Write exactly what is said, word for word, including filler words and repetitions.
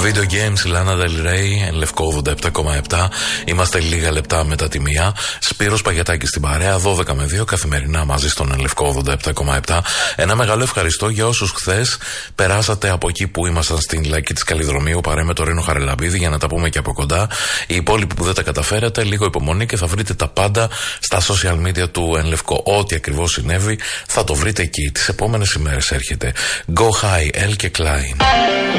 Video Games, Lana Del Rey, Λευκό ογδόντα επτά κόμμα επτά. Είμαστε λίγα λεπτά μετά τη μία. Σπύρος Παγιατάκης στην παρέα, δώδεκα με δύο καθημερινά μαζί στον Λευκό ογδόντα επτά κόμμα επτά. Ένα μεγάλο ευχαριστώ για όσους χθες περάσατε από εκεί που ήμασταν στην Λάκη της Καλλιδρομίου, παρέ με το Ρήνο Χαρελαμπίδη, για να τα πούμε και από κοντά. Οι υπόλοιποι που δεν τα καταφέρατε, λίγο υπομονή και θα βρείτε τα πάντα στα social media του Εν Λευκό. Ό,τι ακριβώς συνέβη θα το βρείτε εκεί. Τις επόμενες ημέρες έρχεται Go High, El και Klein.